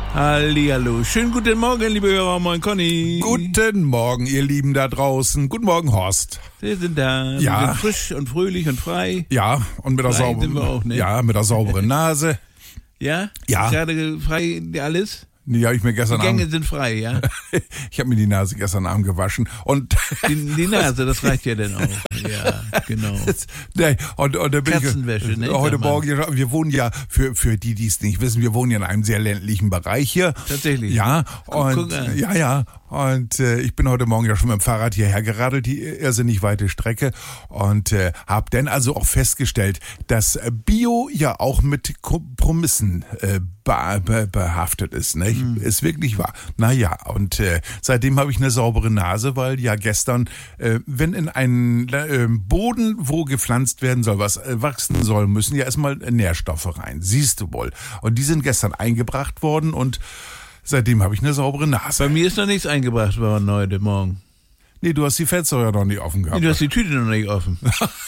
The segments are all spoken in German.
Hallihallo. Schönen guten Morgen, liebe Hörer. Moin, Conny. Guten Morgen, ihr Lieben da draußen. Guten Morgen, Horst. Wir sind da. Ja. Wir sind frisch und fröhlich und frei. Ja, und mit der Frei sind wir auch, ne? Ja, mit der sauberen Nase. Ja? Ja. Ist gerade frei alles? Die habe ich mir gestern Die Gänge Abend. sind frei, ja? Ich habe mir die Nase gestern Abend gewaschen und Die Nase, das reicht ja dann auch. Ja, genau. nee, und da bin Katzenwäsche, ich ne? heute Sag mal. Morgen. Wir wohnen ja für die es nicht wissen, wir wohnen ja in einem sehr ländlichen Bereich hier. Tatsächlich. Ja, Guck und an. ja. Und ich bin heute Morgen ja schon mit dem Fahrrad hierher geradelt, die irrsinnig weite Strecke, und habe dann also auch festgestellt, dass Bio ja auch mit Kompromissen behaftet ist, ne? Ist wirklich wahr. Naja, und seitdem habe ich eine saubere Nase, weil ja gestern, wenn in einen Boden, wo gepflanzt werden soll, was wachsen soll, müssen ja erstmal Nährstoffe rein. Siehst du wohl. Und die sind gestern eingebracht worden und seitdem habe ich eine saubere Nase. Bei mir ist noch nichts eingebracht worden heute Morgen. Nee, du hast die Fenster ja noch nicht offen gehabt. Nee, du hast die Tüte noch nicht offen.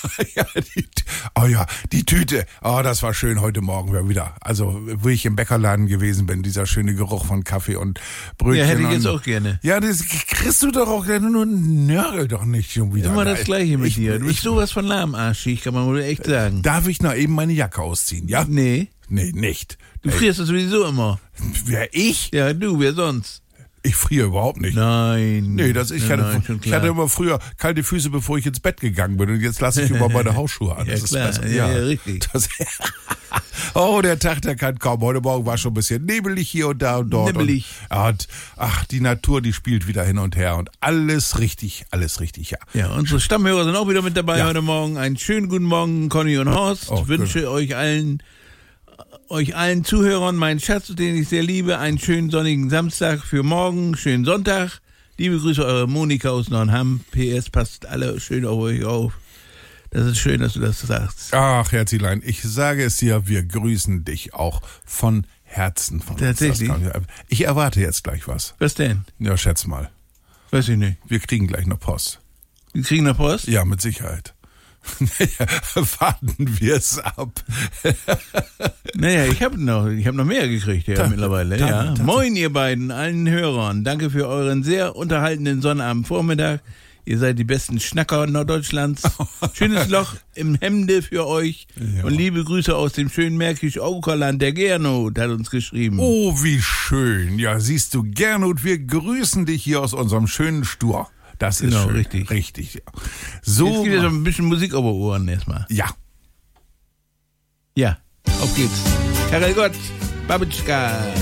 Die Tüte. Oh, das war schön heute Morgen wieder. Also, wo ich im Bäckerladen gewesen bin, dieser schöne Geruch von Kaffee und Brötchen. Ja, hätte ich und, jetzt auch gerne. Ja, das kriegst du doch auch, nur nörgel doch nicht schon wieder. Immer das Gleiche mit dir. Du bist sowas von lahmarschig, kann man wohl echt sagen. Darf ich noch eben meine Jacke ausziehen, ja? Nee, Nee, nicht. du frierst das sowieso immer. Wer ich? Ja, du, wer sonst? Ich friere überhaupt nicht. Nein. Nee, Nein, schon ich klar. hatte immer früher kalte Füße, bevor ich ins Bett gegangen bin. Und jetzt lasse ich über meine Hausschuhe an. Ja, Das ist klar. besser. Ja, richtig. Oh, der Tag, der kann kaum. Heute Morgen war schon ein bisschen nebelig hier und da und dort. Nibbelig. Und die Natur, die spielt wieder hin und her. Und alles richtig, ja. Ja, unsere Stammhörer sind auch wieder mit dabei heute Morgen. Einen schönen guten Morgen, Conny und Horst. Oh, Ich wünsche euch allen Zuhörern, meinen Schatz, den ich sehr liebe, einen schönen sonnigen Samstag für morgen, schönen Sonntag. Liebe Grüße, eure Monika aus Neuenhamm. PS, passt alle schön auf euch auf. Das ist schön, dass du das sagst. Ach, Herzilein, ich sage es dir, wir grüßen dich auch von Herzen. Von uns. Tatsächlich? Ich erwarte jetzt gleich was. Was denn? Ja, schätz mal. Weiß ich nicht. Wir kriegen gleich noch Post. Wir kriegen noch Post? Ja, mit Sicherheit. Warten wir es ab. Naja, ich hab noch mehr gekriegt mittlerweile. Ja. Moin, ihr beiden, allen Hörern. Danke für euren sehr unterhaltenden Sonnabendvormittag. Ihr seid die besten Schnacker Norddeutschlands. Schönes Loch im Hemde für euch. Ja. Und liebe Grüße aus dem schönen Märkisch-Aukerland. Der Gernot hat uns geschrieben. Oh, wie schön. Ja, siehst du, Gernot, wir grüßen dich hier aus unserem schönen Stur. Das ist Genau, schön. richtig. Richtig, ja. Jetzt So. gibt es ein bisschen Musik auf die Ohren erstmal. Ja. Ja, auf geht's. Karel Gott, Babitschka.